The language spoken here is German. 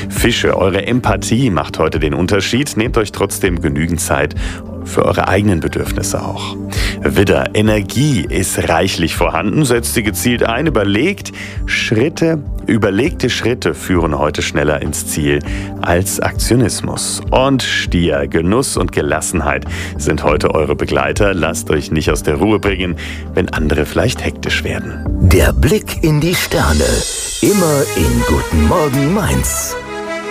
Fische, eure Empathie macht heute den Unterschied. Nehmt euch trotzdem genügend Zeit für eure eigenen Bedürfnisse auch. Widder, Energie ist reichlich vorhanden, setzt sie gezielt ein, überlegte Schritte führen heute schneller ins Ziel als Aktionismus. Und Stier, Genuss und Gelassenheit sind heute eure Begleiter. Lasst euch nicht aus der Ruhe bringen, wenn andere vielleicht hektisch werden. Der Blick in die Sterne. Immer in Guten Morgen Mainz.